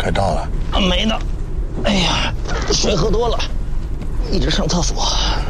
快到了。 没呢。哎呀，水喝多了，一直上厕所。